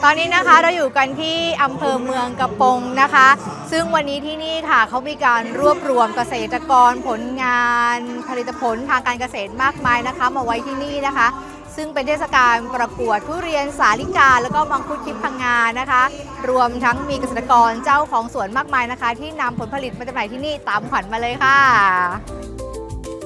ตอนนี้นะคะเราอยู่กันที่อำเภอเมืองกระปงนะคะซึ่งวันนี้ที่นี่ค่ะเขามีการรวบรวมเกษตรกรผลงานผลิตผลทางการเกษตรมากมายนะคะมาไว้ที่นี่นะคะซึ่งเป็นเทศกาลประกวดทุเรียนสาลิกาแล้วก็มังคุดทิพย์พังงานะคะรวมทั้งมีเกษตรกรเจ้าของสวนมากมายนะคะที่นำผลผลิตมาจำหน่ายที่นี่ตามขวัญมาเลยค่ะ